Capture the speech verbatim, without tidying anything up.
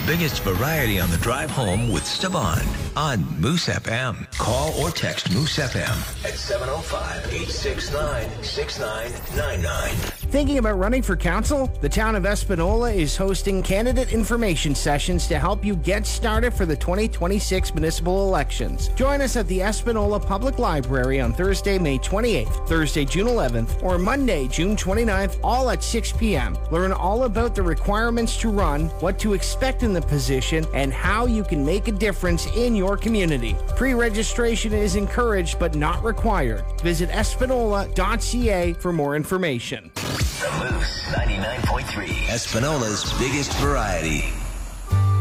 biggest variety on the drive home with Esteban on Moose F M. Call or text Moose F M at seven oh five, eight six nine, six nine nine nine. Thinking about running for council? The town of Espanola is hosting candidate information sessions to help you get started for the twenty twenty-six municipal elections. Join us at the Espanola Public Library on Thursday, May twenty-eighth, Thursday, June eleventh, or Monday, June twenty-ninth, all at six p.m. Learn all about the requirements to run, what to expect in the position, and how you can make a difference in your community. Pre-registration is encouraged but not required. Visit espanola dot c a for more information. The Moose ninety-nine point three, Espanola's biggest variety.